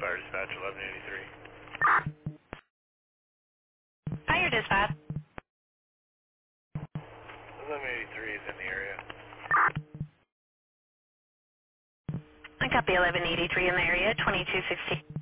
Fire Dispatch 1183. Fire dispatch. 1183 is in the area. I copy 1183 in the area, 2216.